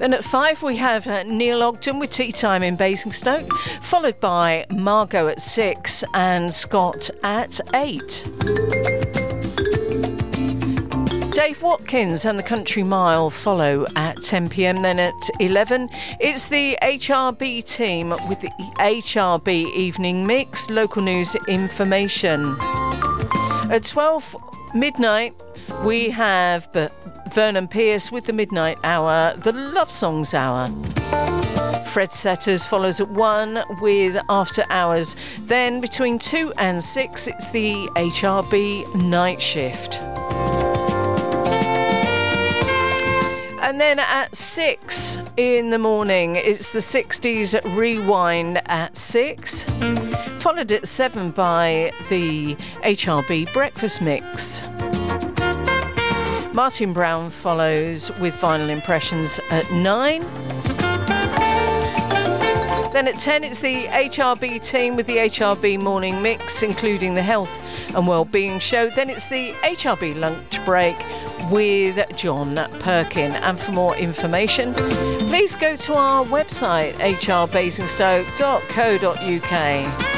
Then at 5 we have Neil Ogden with Tea Time in Basingstoke, followed by Margot at 6 and Scott at 8. Dave Watkins and the Country Mile follow at 10 p.m. Then at 11, it's the HRB team with the HRB Evening Mix, local news information. At 12 midnight, we have Vernon Pierce with the Midnight Hour, the Love Songs Hour. Fred Setters follows at 1 with After Hours. Then between 2 and 6, it's the HRB Night Shift. And then at 6 in the morning, it's the 60s Rewind at 6. Followed at 7 by the HRB Breakfast Mix. Martin Brown follows with Vinyl Impressions at 9. Then at 10, it's the HRB team with the HRB Morning Mix, including the Health and Wellbeing Show. Then it's the HRB Lunch Break with John Perkin. And for more information, please go to our website, hrbasingstoke.co.uk.